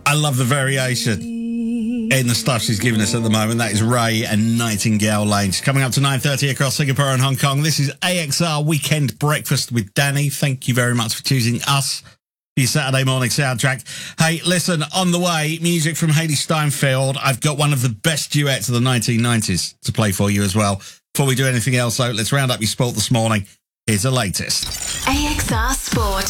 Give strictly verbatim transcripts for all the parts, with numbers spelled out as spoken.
I love the variation in the stuff she's giving us at the moment. That is Ray and Nightingale Lane. She's coming up to nine thirty across Singapore and Hong Kong. This is A X R Weekend Breakfast with Danny. Thank you very much for choosing us for your Saturday morning soundtrack. Hey, listen, on the way, music from Hailee Steinfeld. I've got one of the best duets of the nineteen nineties to play for you as well. Before we do anything else, though, let's round up your sport this morning. Here's the latest. A X R Sport.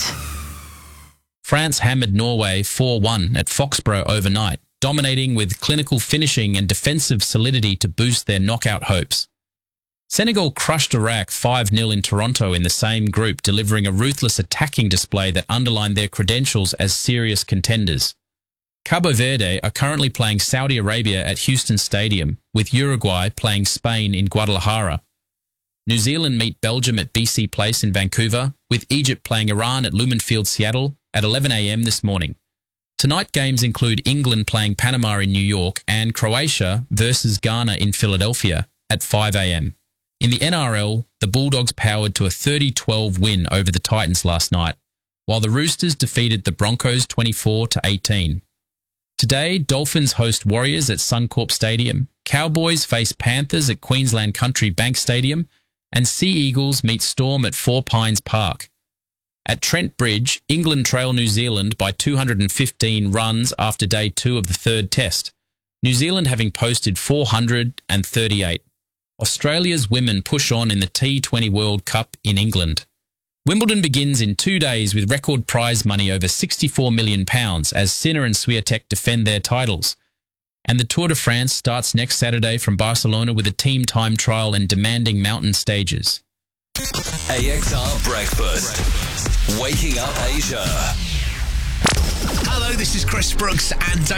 France hammered Norway four one at Foxborough overnight, dominating with clinical finishing and defensive solidity to boost their knockout hopes. Senegal crushed Iraq five nil in Toronto in the same group, delivering a ruthless attacking display that underlined their credentials as serious contenders. Cabo Verde are currently playing Saudi Arabia at Houston Stadium, with Uruguay playing Spain in Guadalajara. New Zealand meet Belgium at B C Place in Vancouver, with Egypt playing Iran at Lumenfield, Seattle at eleven a m this morning. Tonight games include England playing Panama in New York and Croatia versus Ghana in Philadelphia at five a m In the N R L, the Bulldogs powered to a thirty twelve win over the Titans last night, while the Roosters defeated the Broncos twenty-four to eighteen. Today, Dolphins host Warriors at Suncorp Stadium, Cowboys face Panthers at Queensland Country Bank Stadium, and Sea Eagles meet Storm at Four Pines Park. At Trent Bridge, England trail New Zealand by two hundred fifteen runs after day two of the third test, New Zealand having posted four hundred thirty-eight. Australia's women push on in the T twenty World Cup in England. Wimbledon begins in two days with record prize money over sixty-four million pounds as Sinner and Swiatek defend their titles. And the Tour de France starts next Saturday from Barcelona with a team time trial and demanding mountain stages. A X R Breakfast. Waking up Asia. Hello, this is Chris Brooks, and don't